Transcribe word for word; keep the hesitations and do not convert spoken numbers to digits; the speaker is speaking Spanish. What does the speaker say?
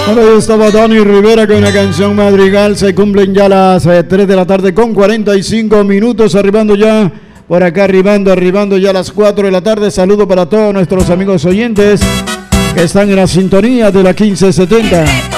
Ahí estaba Dani Rivera con la canción Madrigal. Se cumplen ya las eh, tres de la tarde con cuarenta y cinco minutos. Arribando ya, por acá arribando, arribando ya a las cuatro de la tarde. Saludo para todos nuestros amigos oyentes que están en la sintonía de la quince setenta.